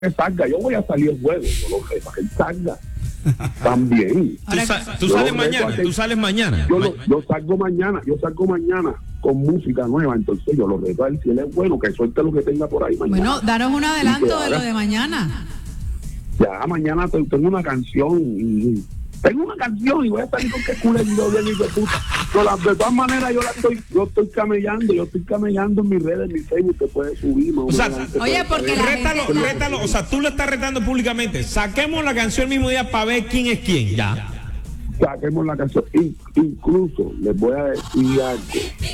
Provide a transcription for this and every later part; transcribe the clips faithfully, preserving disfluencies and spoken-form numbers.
que salga, yo voy a salir el juego, yo lo sé, para que él salga también. ¿Tú, sa tú sales mañana? ¿Tú sales mañana? Yo, lo, yo salgo mañana, yo salgo mañana con música nueva, entonces yo lo reto a él, si él es bueno, que suelte lo que tenga por ahí mañana. Bueno, danos un adelanto de lo de mañana. Ya, mañana tengo una canción y... Tengo una canción y voy a salir con que culo y bien y de puta. Pero la, de todas maneras yo la estoy, yo estoy camellando, yo estoy camellando en mis redes, en mi Facebook, te puedes subir. O sea, oye, porque la rétalo, gente... rétalo, o sea, tú lo estás retando públicamente. Saquemos la canción el mismo día para ver quién es quién, ya. Saquemos la canción. In, incluso les voy a decir algo,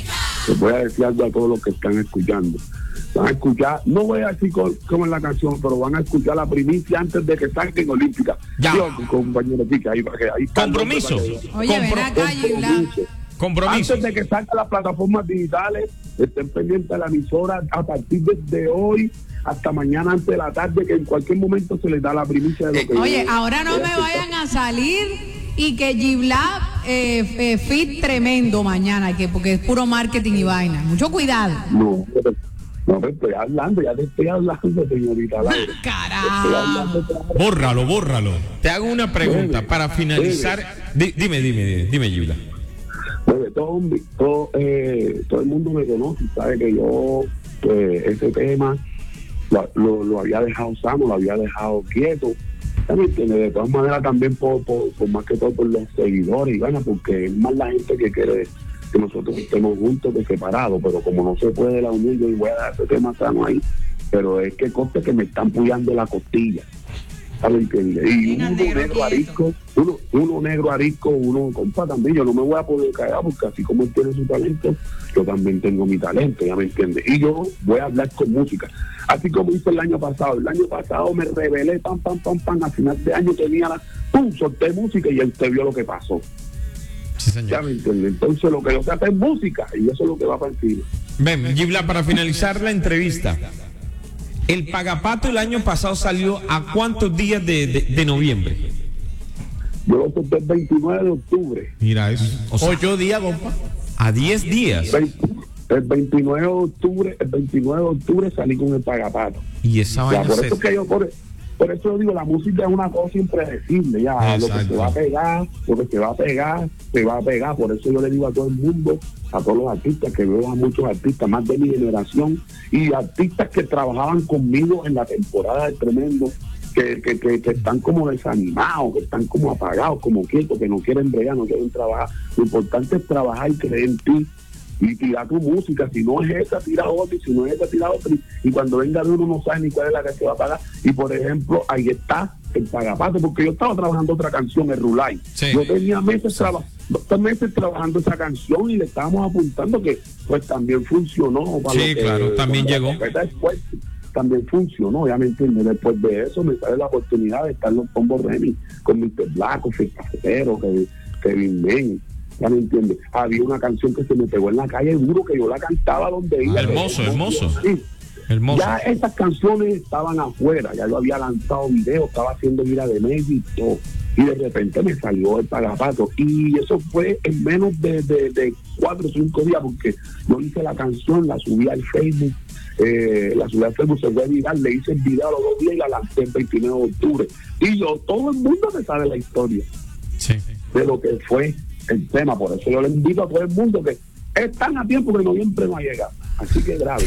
les voy a decir algo a todos los que están escuchando. Van a escuchar, no voy a decir cómo es la canción, pero van a escuchar la primicia antes de que salgan Olímpica. Ya. Yo, compañero Pica, ahí, ahí Compromiso. Oye, Compro ven acá, Gibla. Compromiso. Antes de que salgan las plataformas digitales, estén pendientes de la emisora a partir de hoy hasta mañana antes de la tarde, que en cualquier momento se les da la primicia de lo que... Oye, ahora no me vayan a salir y que Gibla eh, eh, fit tremendo mañana, que porque es puro marketing y vaina. Mucho cuidado. No, pero... No, te estoy hablando, ya te estoy hablando, señorita Laura. Carajo. Bórralo, bórralo. Te hago una pregunta para finalizar. Di, dime, dime, dime, dime, Gibla. Pues, todo, todo, eh, todo el mundo me conoce, sabe que yo, pues, ese tema lo, lo, lo había dejado sano, lo había dejado quieto. ¿Sabes? De todas maneras, también por, por, por más que todo por los seguidores, y bueno, porque es más la gente que quiere que nosotros estemos juntos que separados, pero como no se puede la unión, yo voy a dar ese tema sano ahí, pero es que coste que me están puyando la costilla, ¿sabes? Y uno negro arisco, uno, uno negro arisco, uno compa también, yo no me voy a poder caer porque así como él tiene su talento, yo también tengo mi talento, ya me entiendes, y yo voy a hablar con música, así como hice el año pasado, el año pasado me rebelé, pam, pam, pam, pam, a final de año tenía la, pum, solté música y usted vio lo que pasó. Sí, señor. Ya me entiende. Entonces lo que yo sé hacer es música y eso es lo que va para encima. Ven, Gibla, para finalizar la entrevista, el Pagapato el año pasado salió ¿a cuántos días de, de, de noviembre? Yo lo solté el veintinueve de octubre. Mira eso. O sea, Ocho días, compa. a diez días. El veintinueve de octubre, el veintinueve de octubre salí con el Pagapato. Y esa Ya, vaina por se... eso es que yo por, por eso yo digo, la música es una cosa impredecible, ya. Exacto. Lo que se va a pegar, lo que se va a pegar, se va a pegar. Por eso yo le digo a todo el mundo, a todos los artistas, que veo a muchos artistas más de mi generación y artistas que trabajaban conmigo en la temporada de Tremendo, que, que, que, que están como desanimados, que están como apagados, como quietos, que no quieren bregar, no quieren trabajar. Lo importante es trabajar y creer en ti y tirar tu música. Si no es esa, tira otra, y si no es esa, tira otra, y cuando venga de uno no sabe ni cuál es la que se va a pagar. Y por ejemplo, ahí está el Pagapato, porque yo estaba trabajando otra canción, el Rulay. Sí. Yo tenía meses trabajando dos meses trabajando esa canción y le estábamos apuntando que pues también funcionó para sí, lo que, claro, también llegó. Después también funcionó, ya me entiendes. Después de eso me sale la oportunidad de estar en los Pombo Remy con mister Blanco, Fil Cafetero, Kevin, Kevin Men, ya me entiendes. Había una canción que se me pegó en la calle duro que yo la cantaba donde iba. Hermoso, hermoso. Sí. Hermoso. Ya esas canciones estaban afuera, ya yo había lanzado videos, estaba haciendo gira de México y todo. Y de repente me salió el Pagapato. Y eso fue en menos de, de, de cuatro o cinco días, porque yo hice la canción, la subí al Facebook, eh, la subí al Facebook, se fue viral, le hice el video a los dos días y la lancé el veintinueve de octubre. Y yo, todo el mundo me sabe la historia sí. de lo que fue el tema. Por eso yo le invito a todo el mundo que están a tiempo, que noviembre no ha llegado. Así que grave.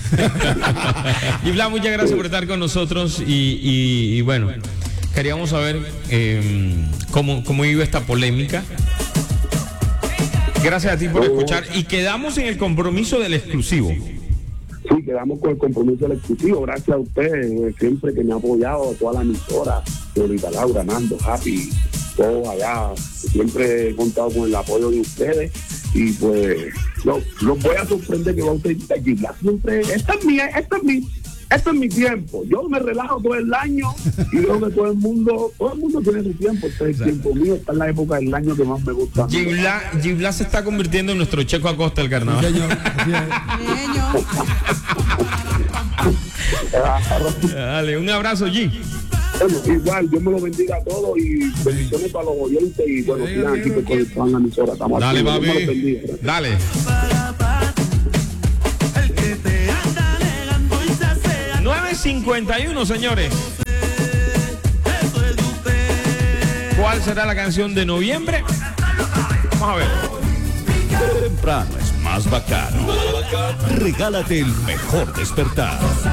Gibla, muchas gracias por estar con nosotros y, y, y bueno, queríamos saber eh, cómo, cómo iba esta polémica. Gracias a ti por escuchar y quedamos en el compromiso del exclusivo. Sí, quedamos con el compromiso del exclusivo. Gracias a ustedes, siempre que me ha apoyado, a toda la emisora, señorita Laura, Nando, Happy, todos allá. Siempre he contado con el apoyo de ustedes y pues los lo voy a sorprender que va a usted Gibla. Siempre, esta es mi, esta es mi, este es mi tiempo. Yo me relajo todo el año y creo que todo el mundo, todo el mundo tiene su tiempo. Este es el tiempo mío, está en la época del año que más me gusta. Gibla, Gibla se está convirtiendo en nuestro Checo Acosta del carnaval. Señor. Dale, un abrazo, G. Bueno, igual, Dios me lo bendiga a todos y bendiciones para los oyentes y bueno, sigan aquí que conectaron la emisora. Estamos Dale, aquí. papi. Dios me lo bendiga. Dale. nueve cincuenta y uno, señores. será la canción de noviembre. Vamos a ver. Temprano es más bacano. Regálate el mejor despertar.